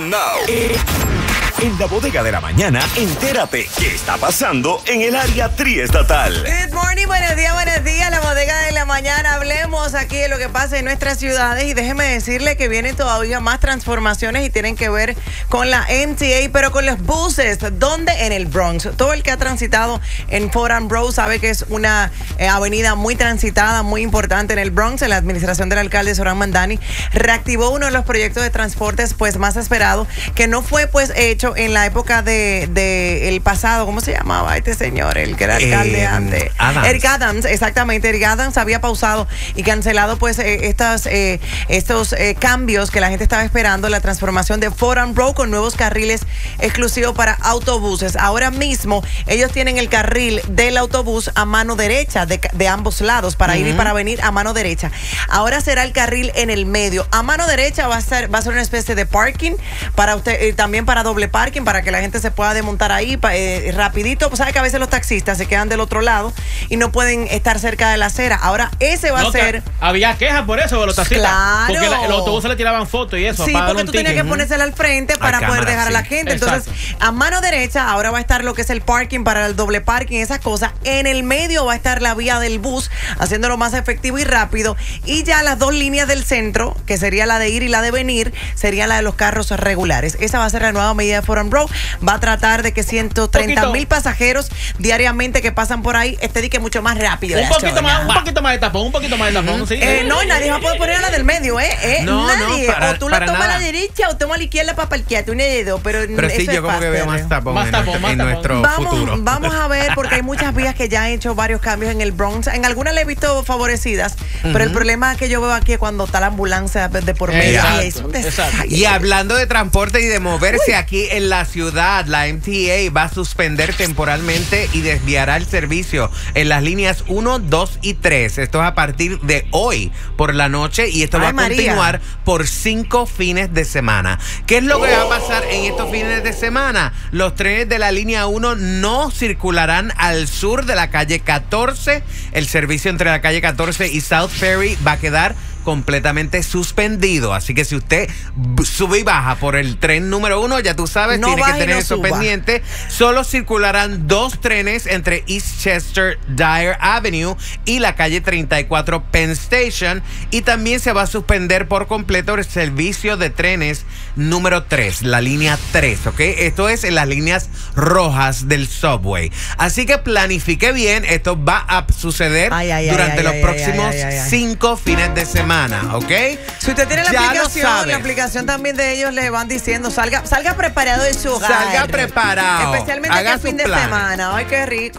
En la bodega de la mañana, entérate qué está pasando en el área triestatal. Good morning, buenos días, la bodega de la mañana. Hablemos aquí de lo que pasa en nuestras ciudades y déjeme decirle que vienen todavía más transformaciones y tienen que ver con la MTA, pero con los buses. ¿Dónde? En el Bronx. Todo el que ha transitado en Ford and Row sabe que es una avenida muy transitada, muy importante en el Bronx. En la administración del alcalde Zohran Mamdani reactivó uno de los proyectos de transportes pues más esperado, que no fue pues hecho en la época de el pasado. ¿Cómo se llamaba este señor? El que era alcalde antes. Eric Adams, exactamente. Eric Adams había pausado y cancelado pues estos cambios que la gente estaba esperando, la transformación de Ford and Row con nuevos carriles exclusivos para autobuses. Ahora mismo ellos tienen el carril del autobús a mano derecha de ambos lados para ir y para venir a mano derecha. Ahora será el carril en el medio. A mano derecha va a ser una especie de parking para usted, también para doble parking, para que la gente se pueda desmontar ahí rapidito. Pues sabe que a veces los taxistas se quedan del otro lado y no pueden estar cerca de la acera. Ahora ese va a ser... Había quejas por eso de los taxistas. Claro. Porque los autobuses le tiraban fotos y eso. Sí, porque tú tenías que ponérsela al frente para poder dejar a la gente. Entonces, a mano derecha ahora va a estar lo que es el parking para el doble parking, esas cosas. En el medio va a estar la vía del bus, haciéndolo más efectivo y rápido. Y ya las dos líneas del centro, que sería la de ir y la de venir, sería la de los carros regulares. Esa va a ser la nueva medida de Ford and Row. Va a tratar de que 130,000 pasajeros diariamente que pasan por ahí esté mucho más rápido. Un poquito más de tapón, ¿sí? No, nadie va a poder poner a la del medio, No, nadie. No, o tú la tomas a la derecha o tomas a la izquierda para parquearte, una de dos. Pero sí, yo como que veo más tapón en nuestro futuro. Vamos a ver, porque hay muchas vías que ya han hecho varios cambios en el Bronx. En algunas le he visto favorecidas, pero el problema que yo veo aquí es cuando está la ambulancia de por medio. Y hablando de transporte y de moverse aquí en la ciudad, la MTA va a suspender temporalmente y desviará el servicio en las líneas 1, 2 y 3. Esto es a partir de hoy por la noche y esto va a continuar por 5 fines de semana. ¿Qué es lo que va a pasar en estos fines de semana? Los trenes de la línea 1 no circularán al sur de la calle 14. El servicio entre la calle 14 y South Ferry va a quedar completamente suspendido. Así que si usted sube y baja por el tren número 1, ya tú sabes, tiene que tener eso pendiente. Solo circularán 2 trenes entre Eastchester Dyer Avenue y la calle 34 Penn Station. Y también se va a suspender por completo el servicio de trenes número 3, la línea 3, ¿ok? Esto es en las líneas rojas del subway. Así que planifique bien, esto va a suceder durante los próximos 5 fines de semana. ¿Ok? Si usted tiene la aplicación también de ellos le van diciendo salga preparado de su hogar. Salga preparado. Especialmente Haga este fin de semana. Ay, qué rico.